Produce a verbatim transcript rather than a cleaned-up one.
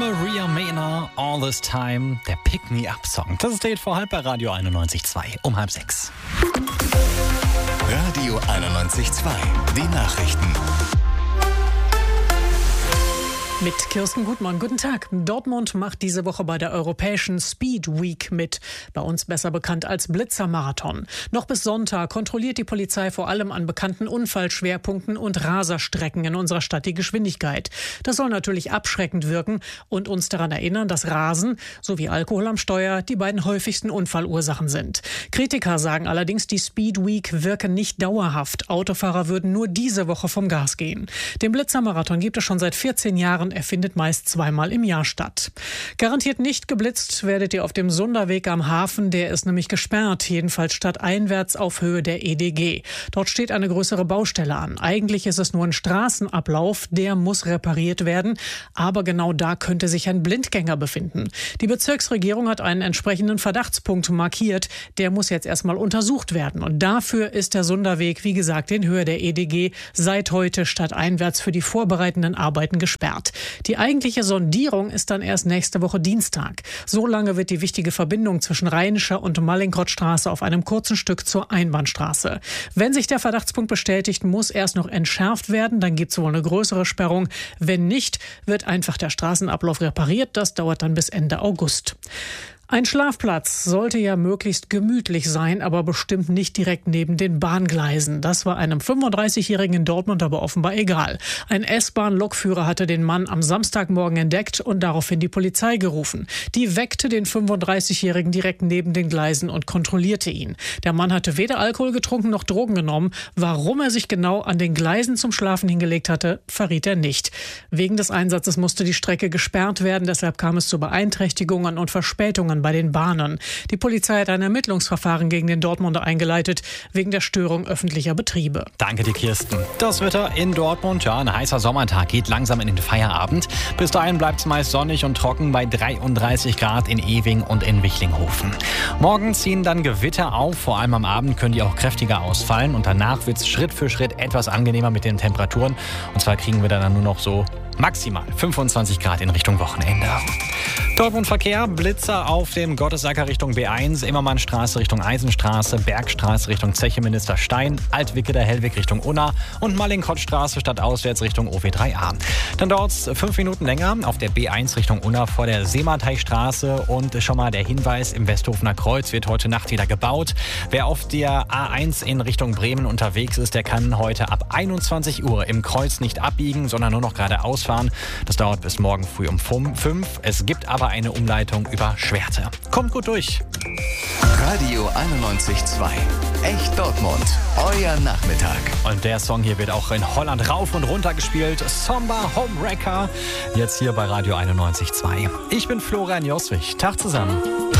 Maria Mena, All This Time, der Pick-Me-Up-Song. Das steht vor halb bei Radio einundneunzig Komma zwei, um halb sechs. Radio einundneunzig Komma zwei, die Nachrichten. Mit Kirsten Gutmann. Guten Tag. Dortmund macht diese Woche bei der Europäischen Speed Week mit. Bei uns besser bekannt als Blitzermarathon. Noch bis Sonntag kontrolliert die Polizei vor allem an bekannten Unfallschwerpunkten und Raserstrecken in unserer Stadt die Geschwindigkeit. Das soll natürlich abschreckend wirken und uns daran erinnern, dass Rasen sowie Alkohol am Steuer die beiden häufigsten Unfallursachen sind. Kritiker sagen allerdings, die Speed Week wirke nicht dauerhaft. Autofahrer würden nur diese Woche vom Gas gehen. Den Blitzermarathon gibt es schon seit vierzehn Jahren. Er findet meist zweimal im Jahr statt. Garantiert nicht geblitzt werdet ihr auf dem Sunderweg am Hafen. Der ist nämlich gesperrt, jedenfalls stadteinwärts auf Höhe der E D G. Dort steht eine größere Baustelle an. Eigentlich ist es nur ein Straßenablauf, der muss repariert werden. Aber genau da könnte sich ein Blindgänger befinden. Die Bezirksregierung hat einen entsprechenden Verdachtspunkt markiert. Der muss jetzt erstmal untersucht werden. Und dafür ist der Sunderweg, wie gesagt, in Höhe der E D G seit heute stadteinwärts für die vorbereitenden Arbeiten gesperrt. Die eigentliche Sondierung ist dann erst nächste Woche Dienstag. So lange wird die wichtige Verbindung zwischen Rheinischer und Mallinckrodtstraße auf einem kurzen Stück zur Einbahnstraße. Wenn sich der Verdachtspunkt bestätigt, muss erst noch entschärft werden. Dann gibt es wohl eine größere Sperrung. Wenn nicht, wird einfach der Straßenablauf repariert. Das dauert dann bis Ende August. Ein Schlafplatz sollte ja möglichst gemütlich sein, aber bestimmt nicht direkt neben den Bahngleisen. Das war einem fünfunddreißigjährigen in Dortmund aber offenbar egal. Ein S-Bahn-Lokführer hatte den Mann am Samstagmorgen entdeckt und daraufhin die Polizei gerufen. Die weckte den fünfunddreißigjährigen direkt neben den Gleisen und kontrollierte ihn. Der Mann hatte weder Alkohol getrunken noch Drogen genommen. Warum er sich genau an den Gleisen zum Schlafen hingelegt hatte, verriet er nicht. Wegen des Einsatzes musste die Strecke gesperrt werden. Deshalb kam es zu Beeinträchtigungen und Verspätungen bei den Bahnen. Die Polizei hat ein Ermittlungsverfahren gegen den Dortmunder eingeleitet, wegen der Störung öffentlicher Betriebe. Danke dir, Kirsten. Das Wetter in Dortmund, ja, ein heißer Sommertag geht langsam in den Feierabend. Bis dahin bleibt es meist sonnig und trocken bei dreiunddreißig Grad in Ewing und in Wichlinghofen. Morgen ziehen dann Gewitter auf, vor allem am Abend können die auch kräftiger ausfallen und danach wird es Schritt für Schritt etwas angenehmer mit den Temperaturen. Und zwar kriegen wir dann nur noch so maximal fünfundzwanzig Grad in Richtung Wochenende. Dortmund Verkehr, Blitzer auf dem Gottesacker Richtung B eins, Immermannstraße Richtung Eisenstraße, Bergstraße Richtung Zeche Ministerstein, Altwicke der Hellweg Richtung Unna und Mallinckrodtstraße stadtauswärts Richtung O W drei A. Dann dauert es fünf Minuten länger auf der B eins Richtung Unna vor der Seemarteichstraße und schon mal der Hinweis, im Westhofener Kreuz wird heute Nacht wieder gebaut. Wer auf der A eins in Richtung Bremen unterwegs ist, der kann heute ab einundzwanzig Uhr im Kreuz nicht abbiegen, sondern nur noch geradeaus fahren. Das dauert bis morgen früh um fünf. Es gibt aber eine Umleitung über Schwerte. Kommt gut durch. Radio einundneunzig Komma zwei. Echt Dortmund. Euer Nachmittag. Und der Song hier wird auch in Holland rauf und runter gespielt. Somba Homewrecker. Jetzt hier bei Radio einundneunzig Komma zwei. Ich bin Florian Joswig. Tag zusammen.